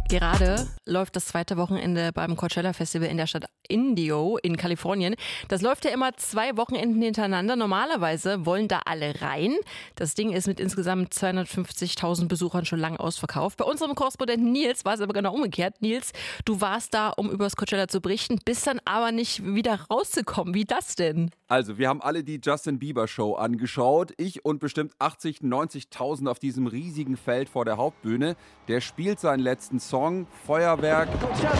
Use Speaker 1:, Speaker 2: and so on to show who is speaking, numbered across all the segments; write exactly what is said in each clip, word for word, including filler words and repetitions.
Speaker 1: Gerade läuft das zweite Wochenende beim Coachella Festival in der Stadt Indio in Kalifornien. Das läuft ja immer zwei Wochenenden hintereinander. Normalerweise wollen da alle rein. Das Ding ist mit insgesamt zweihundertfünfzigtausend Besuchern schon lange ausverkauft. Bei unserem Korrespondenten Nils war es aber genau umgekehrt. Nils, du warst da, um über das Coachella zu berichten, bist dann aber nicht wieder rauszukommen. Wie das denn?
Speaker 2: Also, wir haben alle die Justin Bieber Show angeschaut. Ich und bestimmt achtzig, neunzigtausend auf diesem riesigen Feld vor der Hauptbühne. Der spielt seinen letzten Song. Feuerwerk.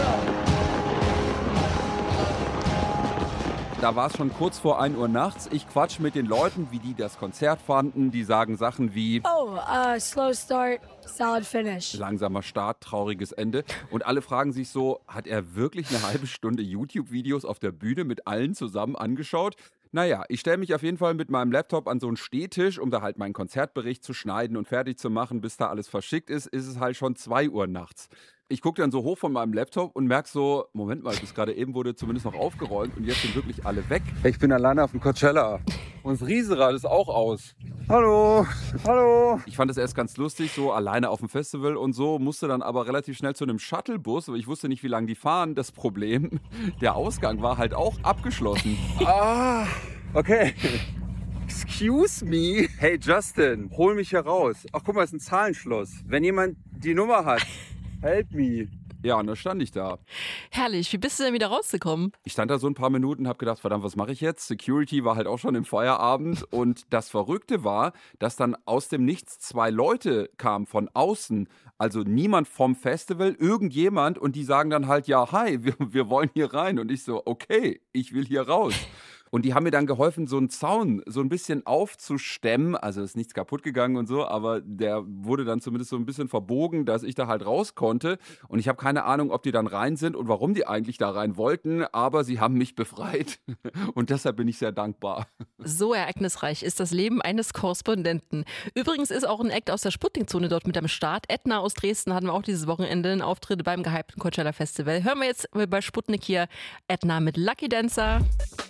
Speaker 2: Da war es schon kurz vor ein Uhr nachts. Ich quatsch mit den Leuten, wie die das Konzert fanden. Die sagen Sachen wie
Speaker 3: Oh, uh, slow start, solid finish.
Speaker 2: Langsamer Start, trauriges Ende. Und alle fragen sich so, hat er wirklich eine halbe Stunde YouTube-Videos auf der Bühne mit allen zusammen angeschaut? Naja, ich stelle mich auf jeden Fall mit meinem Laptop an so einen Stehtisch, um da halt meinen Konzertbericht zu schneiden und fertig zu machen. Bis da alles verschickt ist, ist es halt schon zwei Uhr nachts. Ich gucke dann so hoch von meinem Laptop und merke so, Moment mal, bis gerade eben wurde zumindest noch aufgeräumt und jetzt sind wirklich alle weg. Ich bin alleine auf dem Coachella und das Riesenrad ist auch aus. Hallo, hallo. Ich fand das erst ganz lustig, so alleine auf dem Festival und so, musste dann aber relativ schnell zu einem Shuttlebus, weil ich wusste nicht, wie lange die fahren. Das Problem, der Ausgang war halt auch abgeschlossen. Ah, okay. Excuse me. Hey Justin, hol mich hier raus. Ach guck mal, es ist ein Zahlenschloss. Wenn jemand die Nummer hat, help me. Ja, und da stand ich da.
Speaker 1: Herrlich, wie bist du denn wieder rausgekommen?
Speaker 2: Ich stand da so ein paar Minuten und habe gedacht, verdammt, was mache ich jetzt? Security war halt auch schon im Feierabend. Und das Verrückte war, dass dann aus dem Nichts zwei Leute kamen von außen. Also niemand vom Festival, irgendjemand. Und die sagen dann halt, ja, hi, wir, wir wollen hier rein. Und ich so, okay, ich will hier raus. Und die haben mir dann geholfen, so einen Zaun so ein bisschen aufzustemmen. Also ist nichts kaputt gegangen und so, aber der wurde dann zumindest so ein bisschen verbogen, dass ich da halt raus konnte. Und ich habe keine Ahnung, ob die dann rein sind und warum die eigentlich da rein wollten, aber sie haben mich befreit. Und deshalb bin ich sehr dankbar.
Speaker 1: So ereignisreich ist das Leben eines Korrespondenten. Übrigens ist auch ein Act aus der Sputnik-Zone dort mit am Start. Edna aus Dresden hatten wir auch dieses Wochenende einen Auftritt beim gehypten Coachella Festival. Hören wir jetzt bei Sputnik hier Edna mit Lucky Dancer.